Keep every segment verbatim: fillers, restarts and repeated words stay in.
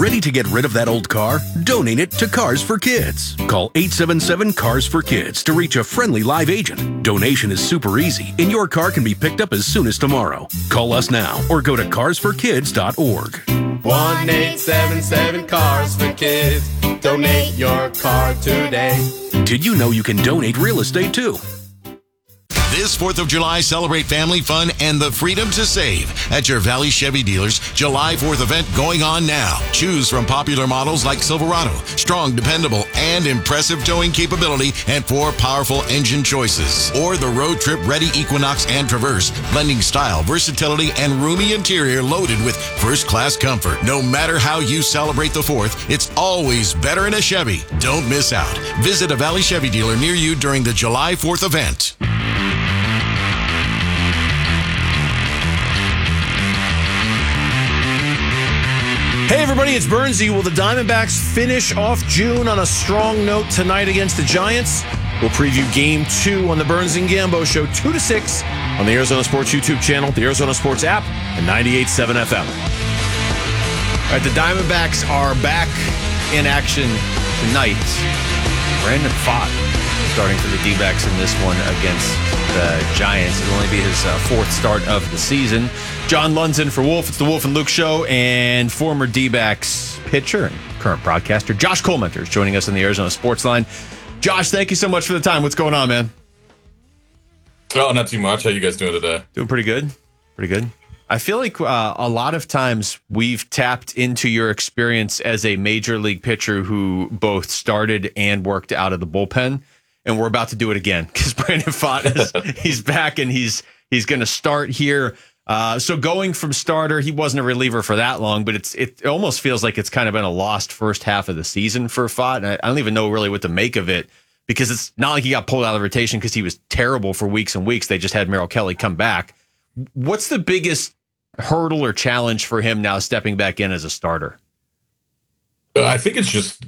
Ready to get rid of that old car? Donate it to Cars for Kids. Call eight seven seven, C A R S for Kids to reach a friendly live agent. Donation is super easy, and your car can be picked up as soon as tomorrow. Call us now or go to cars for kids dot org. one eight seven seven, C A R S for Kids. Donate your car today. Did you know you can donate real estate too? This fourth of July, celebrate family fun and the freedom to save at your Valley Chevy dealers. July fourth event going on now. Choose from popular models like Silverado, strong, dependable, and impressive towing capability, and four powerful engine choices. Or the road trip ready Equinox and Traverse, blending style, versatility, and roomy interior loaded with first-class comfort. No matter how you celebrate the fourth, it's always better in a Chevy. Don't miss out. Visit a Valley Chevy dealer near you during the July fourth event. Hey everybody, it's Bernsey. Will the Diamondbacks finish off June on a strong note tonight against the Giants? We'll preview Game two on the Burns and Gambo Show, two to six on the Arizona Sports YouTube channel, the Arizona Sports app, and ninety-eight point seven F M. All right, the Diamondbacks are back in action tonight. Brandon Pfaadt starting for the D-backs in this one against the Giants. It'll only be his uh, fourth start of the season. John Lunzen for Wolf. It's the Wolf and Luke Show, and former D-backs pitcher and current broadcaster Josh Colemanter is joining us on the Arizona Sports Line. Josh, thank you so much for the time. What's going on, man? Oh, not too much. How you guys doing today? Doing pretty good. Pretty good. I feel like uh, a lot of times we've tapped into your experience as a major league pitcher who both started and worked out of the bullpen, and we're about to do it again because Brandon Pfaadt is he's back and he's he's going to start here. Uh, so going from starter, he wasn't a reliever for that long, but it's it almost feels like it's kind of been a lost first half of the season for Pfaadt. And I, I don't even know really what to make of it because it's not like he got pulled out of the rotation because he was terrible for weeks and weeks. They just had Merrill Kelly come back. What's the biggest hurdle or challenge for him now stepping back in as a starter? I think it's just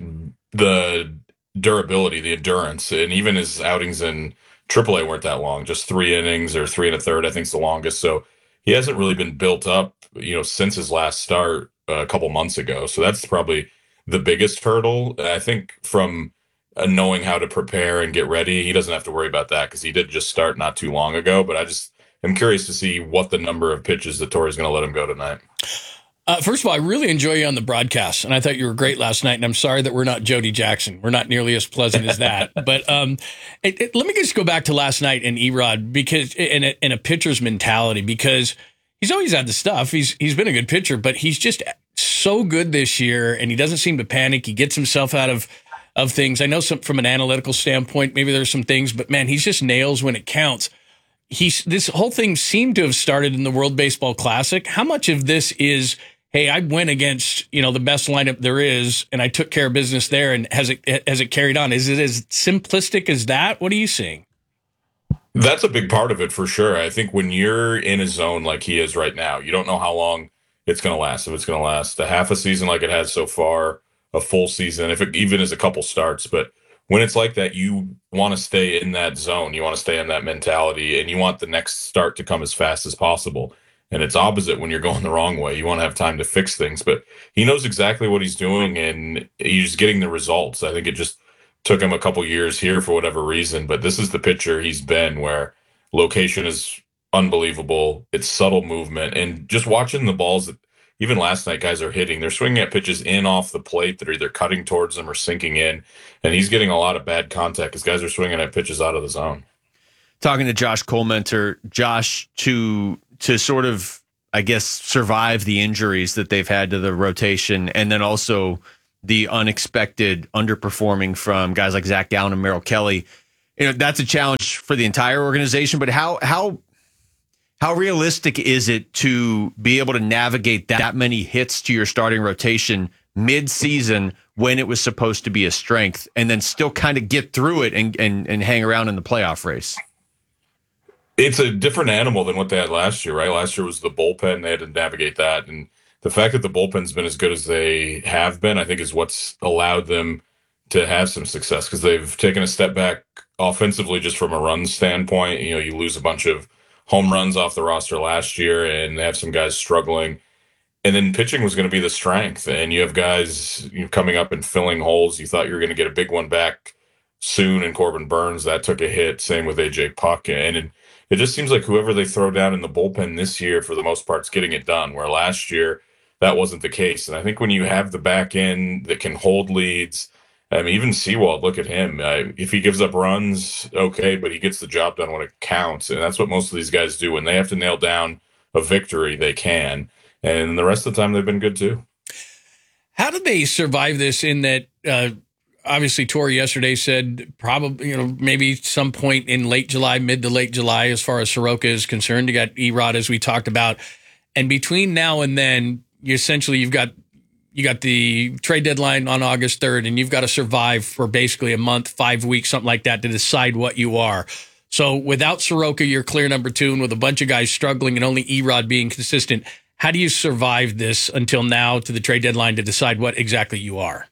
the durability, the endurance, and even his outings in triple A weren't that long, just three innings or three and a third, I think is the longest. So he hasn't really been built up, you know, since his last start uh, a couple months ago. So that's probably the biggest hurdle. I think from uh, knowing how to prepare and get ready, he doesn't have to worry about that because he did just start not too long ago. But I just am curious to see what the number of pitches that Torrey's going to let him go tonight. Uh, first of all, I really enjoy you on the broadcast, and I thought you were great last night, and I'm sorry that we're not Jody Jackson. We're not nearly as pleasant as that. But um, it, it, let me just go back to last night and Erod, because in a, in a pitcher's mentality, because he's always had the stuff. He's He's been a good pitcher, but he's just so good this year, and he doesn't seem to panic. He gets himself out of, of things. I know some from an analytical standpoint, maybe there's some things, but, man, he's just nails when it counts. He's This whole thing seemed to have started in the World Baseball Classic. How much of this is, hey, I went against, you know, the best lineup there is, and I took care of business there, and has it has it carried on? Is it as simplistic as that? What are you seeing? That's a big part of it for sure. I think when you're in a zone like he is right now, you don't know how long it's going to last. If it's going to last a half a season like it has so far, a full season, if it even is a couple starts. But when it's like that, you want to stay in that zone. You want to stay in that mentality, and you want the next start to come as fast as possible. And it's opposite when you're going the wrong way. You want to have time to fix things, but he knows exactly what he's doing, and he's getting the results. I think it just took him a couple years here for whatever reason, but this is the pitcher he's been, where location is unbelievable. It's subtle movement, and just watching the balls that even last night guys are hitting, they're swinging at pitches in off the plate that are either cutting towards them or sinking in, and he's getting a lot of bad contact because guys are swinging at pitches out of the zone. Talking to Josh Colemanter, Josh, to to sort of, I guess, survive the injuries that they've had to the rotation, and then also the unexpected underperforming from guys like Zach Gallen and Merrill Kelly. You know, that's a challenge for the entire organization, but how how how realistic is it to be able to navigate that, that many hits to your starting rotation mid-season when it was supposed to be a strength, and then still kind of get through it and, and, and hang around in the playoff race? It's a different animal than what they had last year, right? Last year was the bullpen. They had to navigate that. And the fact that the bullpen's been as good as they have been, I think, is what's allowed them to have some success, because they've taken a step back offensively just from a run standpoint. You know, you lose a bunch of home runs off the roster last year, and they have some guys struggling. and then pitching was going to be the strength. And you have guys you know, coming up and filling holes. You thought you were going to get a big one back soon in Corbin Burns. That took a hit. Same with A J Puck. And it, it just seems like whoever they throw down in the bullpen this year, for the most part, is getting it done. Where last year, that wasn't the case. And I think when you have the back end that can hold leads, I mean, even Sewald, look at him. Uh, if he gives up runs, okay, but he gets the job done when it counts. And that's what most of these guys do. When they have to nail down a victory, they can. And the rest of the time, they've been good too. How did they survive this in that, uh, obviously, Torey yesterday said probably, you know, maybe some point in late July, mid to late July, as far as Soroka is concerned. You got Erod, as we talked about. And between now and then, you essentially, you've got you got the trade deadline on August third, and you've got to survive for basically a month, five weeks, something like that, to decide what you are. So without Soroka, you're clear number two, and with a bunch of guys struggling and only Erod being consistent, how do you survive this until now to the trade deadline to decide what exactly you are?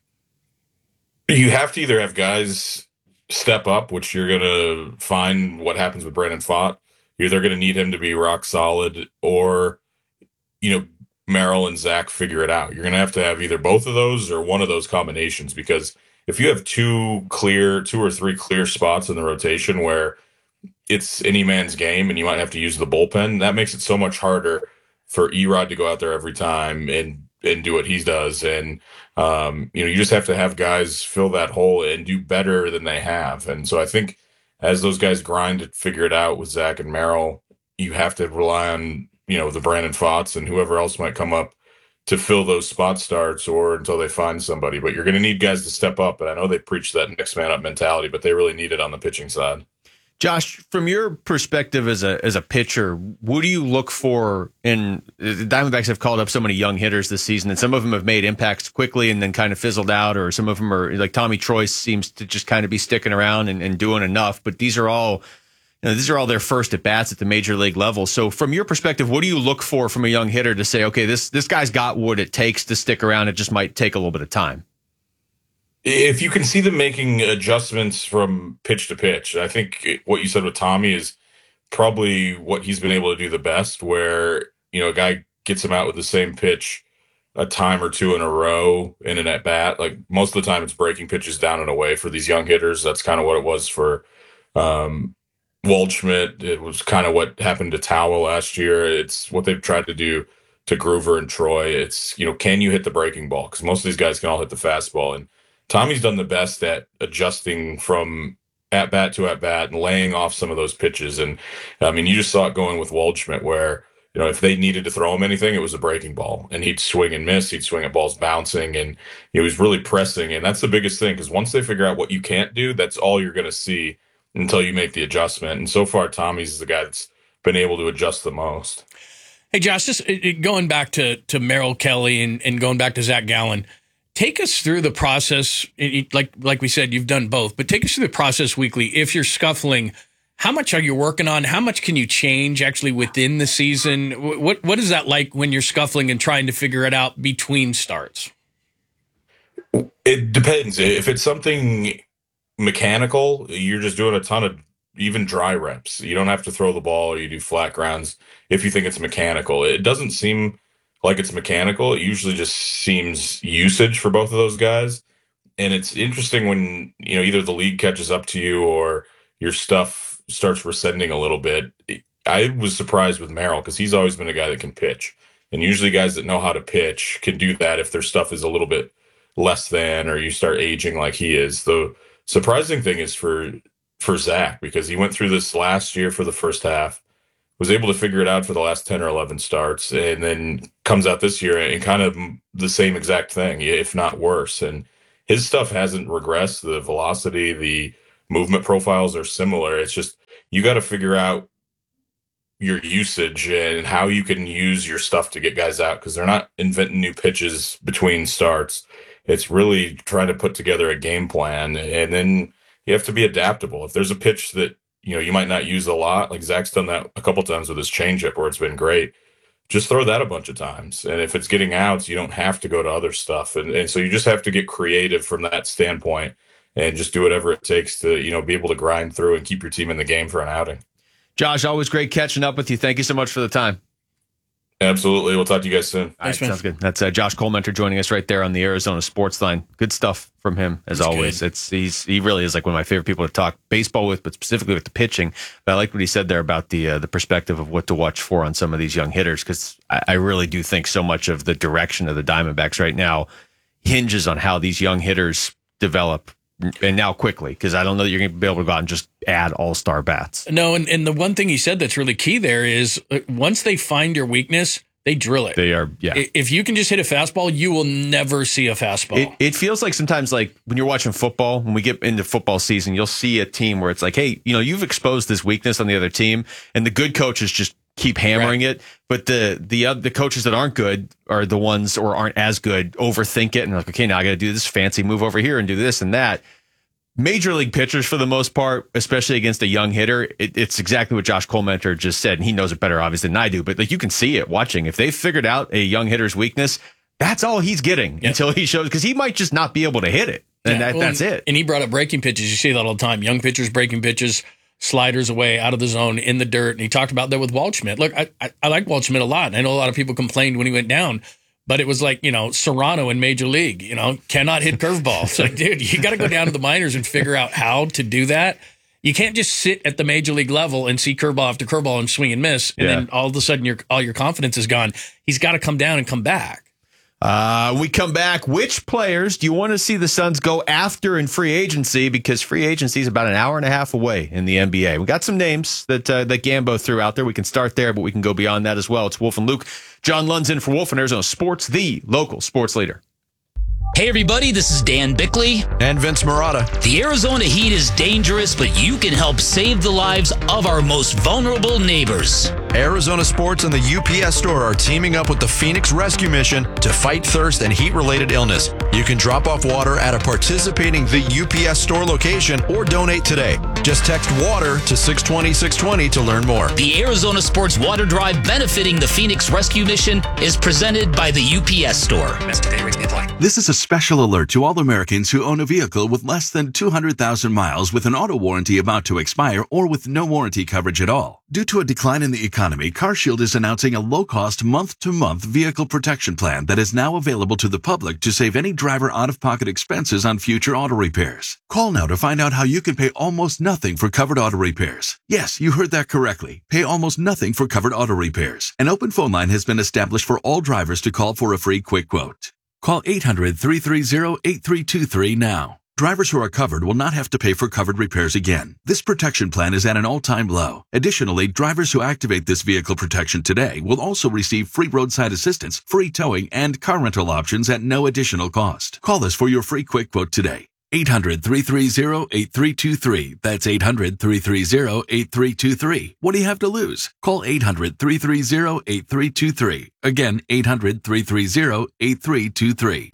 You have to either have guys step up, which you're going to find what happens with Brandon Pfaadt. You're either going to need him to be rock solid, or, you know, Merrill and Zach figure it out. You're going to have to have either both of those or one of those combinations, because if you have two clear, two or three clear spots in the rotation where it's any man's game and you might have to use the bullpen, that makes it so much harder for Erod to go out there every time and and do what he does. And, um, you know, you just have to have guys fill that hole and do better than they have. And so I think as those guys grind to figure it out with Zach and Merrill, you have to rely on, you know, the Brandon Pfaadts and whoever else might come up to fill those spot starts, or until they find somebody. But you're going to need guys to step up. And I know they preach that next man up mentality, but they really need it on the pitching side. Josh, from your perspective as a as a pitcher, what do you look for in the Diamondbacks have called up so many young hitters this season, and some of them have made impacts quickly and then kind of fizzled out, or some of them are like Tommy Troy seems to just kind of be sticking around and, and doing enough. But these are all, you know, these are all their first at bats at the major league level. So from your perspective, what do you look for from a young hitter to say, okay, this this guy's got what it takes to stick around? It just might take a little bit of time. If you can see them making adjustments from pitch to pitch, I think what you said with Tommy is probably what he's been able to do the best, where, you know, a guy gets him out with the same pitch a time or two in a row in an at bat. Like most of the time it's breaking pitches down and away for these young hitters. That's kind of what it was for um, Waldschmidt. It was kind of what happened to Tawa last year. It's what they've tried to do to Groover and Troy. It's, you know, can you hit the breaking ball? Because most of these guys can all hit the fastball. And Tommy's done the best at adjusting from at bat to at bat and laying off some of those pitches. And I mean, you just saw it going with Waldschmidt, where, you know, if they needed to throw him anything, it was a breaking ball, and he'd swing and miss. He'd swing at balls bouncing, and he was really pressing. And that's the biggest thing, because once they figure out what you can't do, that's all you're going to see until you make the adjustment. And so far, Tommy's the guy that's been able to adjust the most. Hey, Josh, just going back to, to Merrill Kelly and, and going back to Zach Gallen, take us through the process. Like like we said, you've done both, but take us through the process weekly. If you're scuffling, how much are you working on? How much can you change actually within the season? What What is that like when you're scuffling and trying to figure it out between starts? It depends. If it's something mechanical, you're just doing a ton of even dry reps. You don't have to throw the ball, or you do flat grounds if you think it's mechanical. It doesn't seem like it's mechanical. It usually just seems usage for both of those guys. And it's interesting when, you know, either the league catches up to you or your stuff starts rescinding a little bit. I was surprised with Merrill, because he's always been a guy that can pitch. And usually guys that know how to pitch can do that if their stuff is a little bit less than, or you start aging like he is. The surprising thing is for for Zach, because he went through this last year for the first half, was able to figure it out for the last ten or eleven starts, and then comes out this year and kind of the same exact thing, if not worse. And his stuff hasn't regressed. The velocity, the movement profiles are similar. It's just, you got to figure out your usage and how you can use your stuff to get guys out, because they're not inventing new pitches between starts. It's really trying to put together a game plan, and then you have to be adaptable. If there's a pitch that, you know, you might not use a lot, like Zach's done that a couple times with his changeup where it's been great, just throw that a bunch of times. And if it's getting outs, you don't have to go to other stuff. And, and so you just have to get creative from that standpoint and just do whatever it takes to, you know, be able to grind through and keep your team in the game for an outing. Josh, always great catching up with you. Thank you so much for the time. Absolutely. We'll talk to you guys soon. All right, Thanks, man. sounds good. That's uh, Josh Colementor joining us right there on the Arizona Sports Line. Good stuff from him as That's always. good. It's he's he really is like one of my favorite people to talk baseball with, but specifically with the pitching. But I like what he said there about the uh, the perspective of what to watch for on some of these young hitters, because I, I really do think so much of the direction of the Diamondbacks right now hinges on how these young hitters develop, and now quickly, because I don't know that you're going to be able to go out and just add all-star bats. No, and, and the one thing he said that's really key there is uh, once they find your weakness, they drill it. They are, yeah. I- If you can just hit a fastball, you will never see a fastball. It, it feels like sometimes, like when you're watching football, when we get into football season, you'll see a team where it's like, hey, you know, you've exposed this weakness on the other team, and the good coaches just keep hammering Right. it. But the the uh, the coaches that aren't good are the ones, or aren't as good, overthink it and are like, okay, now I got to do this fancy move over here and do this and that. Major league pitchers, for the most part, especially against a young hitter, it, it's exactly what Josh Colementor just said, and he knows it better, obviously, than I do. But like, you can see it watching. If they figured out a young hitter's weakness, that's all he's getting Yeah. until he shows, because he might just not be able to hit it, and Yeah, that, well, that's and, it. And he brought up breaking pitches. You see that all the time. Young pitchers breaking pitches, sliders away out of the zone in the dirt. And he talked about that with Waldschmidt. Look, I, I, I like Waldschmidt a lot. And I know a lot of people complained when he went down, but it was like, you know, Serrano in Major League, you know, cannot hit curveballs. It's like, dude, you got to go down to the minors and figure out how to do that. You can't just sit at the Major League level and see curveball after curveball and swing and miss, and Yeah. then all of a sudden your all your confidence is gone. He's got to come down and come back. Uh, we come back. Which players do you want to see the Suns go after in free agency? Because free agency is about an hour and a half away in the N B A. We got some names that uh, that Gambo threw out there. We can start there, but we can go beyond that as well. It's Wolf and Luke. John Lund's in for Wolf and Arizona Sports, the local sports leader. Hey everybody, this is Dan Bickley. And Vince Marotta. The Arizona heat is dangerous, but you can help save the lives of our most vulnerable neighbors. Arizona Sports and the U P S Store are teaming up with the Phoenix Rescue Mission to fight thirst and heat-related illness. You can drop off water at a participating The U P S Store location or donate today. Just text WATER to six twenty six twenty to learn more. The Arizona Sports Water Drive benefiting the Phoenix Rescue Mission is presented by the U P S Store. This is a special alert to all Americans who own a vehicle with less than two hundred thousand miles with an auto warranty about to expire or with no warranty coverage at all. Due to a decline in the economy, CarShield is announcing a low-cost month-to-month vehicle protection plan that is now available to the public to save any driver out-of-pocket expenses on future auto repairs. Call now to find out how you can pay almost nothing for covered auto repairs. Yes, you heard that correctly. Pay almost nothing for covered auto repairs. An open phone line has been established for all drivers to call for a free quick quote. Call eight hundred, three three zero, eight three two three now. Drivers who are covered will not have to pay for covered repairs again. This protection plan is at an all-time low. Additionally, drivers who activate this vehicle protection today will also receive free roadside assistance, free towing, and car rental options at no additional cost. Call us for your free quick quote today. eight hundred, three three zero, eight three two three. That's eight hundred, three three zero, eight three two three. What do you have to lose? Call eight hundred, three three zero, eight three two three. Again, eight hundred, three three zero, eight three two three.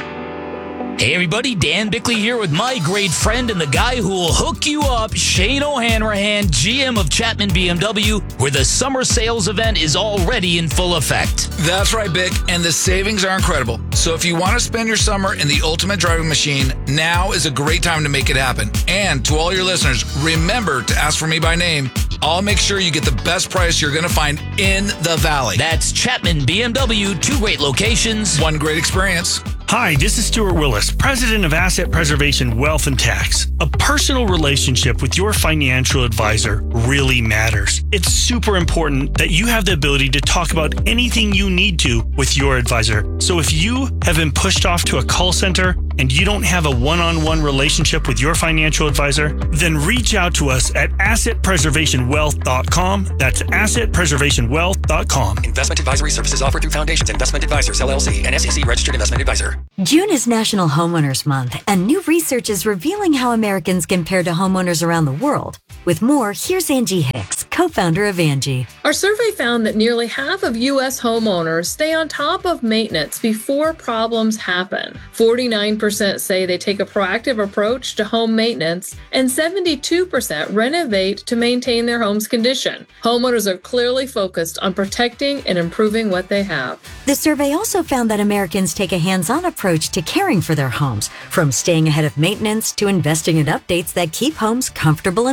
Hey everybody, Dan Bickley here with my great friend and the guy who will hook you up, Shane O'Hanrahan, G M of Chapman B M W, where the summer sales event is already in full effect. That's right, Bick, and the savings are incredible. So if you want to spend your summer in the ultimate driving machine, now is a great time to make it happen. And to all your listeners, remember to ask for me by name. I'll make sure you get the best price you're going to find in the Valley. That's Chapman B M W, two great locations, one great experience. Hi, this is Stuart Willis, President of Asset Preservation Wealth and Tax. A personal relationship with your financial advisor really matters. It's super important that you have the ability to talk about anything you need to with your advisor. So if you have been pushed off to a call center and you don't have a one-on-one relationship with your financial advisor, then reach out to us at asset preservation wealth dot com. That's asset preservation wealth dot com. Investment advisory services offered through Foundations Investment Advisors, L L C, an S E C registered investment advisor. June is National Homeowners Month, and new research is revealing how Americans compare to homeowners around the world. With more, here's Angie Hicks, co-founder of Angie. Our survey found that nearly half of U S homeowners stay on top of maintenance before problems happen. forty-nine percent say they take a proactive approach to home maintenance, and seventy-two percent renovate to maintain their home's condition. Homeowners are clearly focused on protecting and improving what they have. The survey also found that Americans take a hands-on approach to caring for their homes, from staying ahead of maintenance to investing in updates that keep homes comfortable and functional.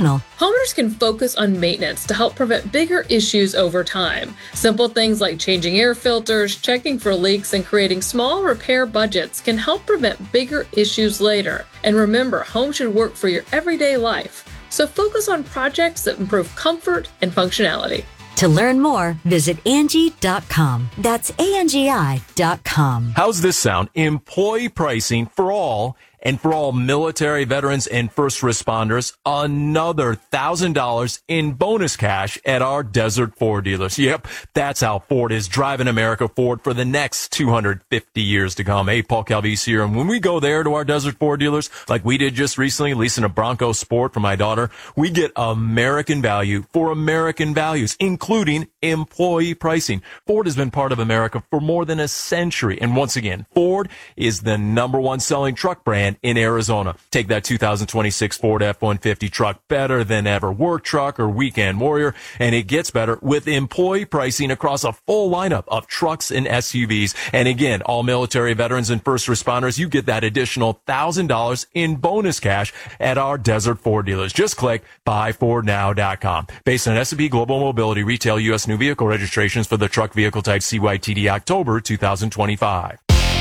professional. Homeowners can focus on maintenance to help prevent bigger issues over time. Simple things like changing air filters, checking for leaks, and creating small repair budgets can help prevent bigger issues later. And remember, home should work for your everyday life. So focus on projects that improve comfort and functionality. To learn more, visit Angie dot com. That's A N G I dot com. How's this sound? Employee pricing for all, and for all military veterans and first responders, another one thousand dollars in bonus cash at our Desert Ford dealers. Yep, that's how Ford is driving America forward for the next two hundred fifty years to come. Hey, Paul Calvisi here. And when we go there to our Desert Ford dealers, like we did just recently, leasing a Bronco Sport for my daughter, we get American value for American values, including employee pricing. Ford has been part of America for more than a century. And once again, Ford is the number one selling truck brand in Arizona. Take that two thousand twenty-six Ford F one fifty truck, better than ever, work truck or weekend warrior, and it gets better with employee pricing across a full lineup of trucks and S U Vs. And again, all military veterans and first responders, you get that additional one thousand dollars in bonus cash at our Desert Ford dealers. Just click buy ford now dot com. Based on S and P Global Mobility retail U S new vehicle registrations for the truck vehicle type C Y T D October two thousand twenty-five.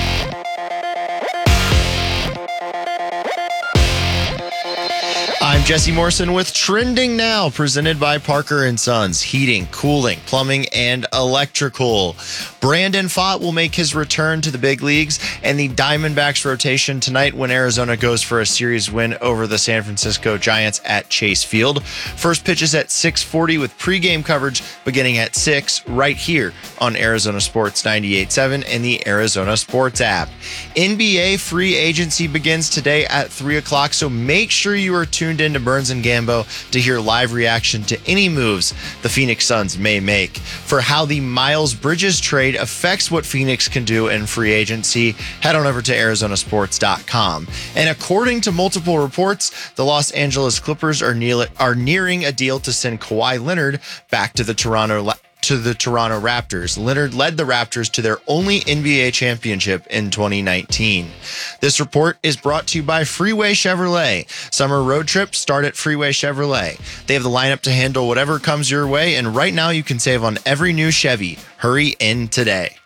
I'm Jesse Morrison with Trending Now, presented by Parker and Sons, heating, cooling, plumbing, and electrical. Brandon Pfaadt will make his return to the big leagues and the Diamondbacks rotation tonight when Arizona goes for a series win over the San Francisco Giants at Chase Field. First pitch is at six forty with pregame coverage beginning at six right here on Arizona Sports ninety-eight point seven and the Arizona Sports app. N B A free agency begins today at three o'clock, so make sure you are tuned into Burns and Gambo to hear live reaction to any moves the Phoenix Suns may make. For how the Miles Bridges trade affects what Phoenix can do in free agency, head on over to Arizona Sports dot com. And according to multiple reports, the Los Angeles Clippers are, near, are nearing a deal to send Kawhi Leonard back to the Toronto to the Toronto Raptors. Leonard led the Raptors to their only N B A championship in twenty nineteen. This report is brought to you by Freeway Chevrolet. Summer road trips start at Freeway Chevrolet. They have the lineup to handle whatever comes your way, and right now you can save on every new Chevy. Hurry in today.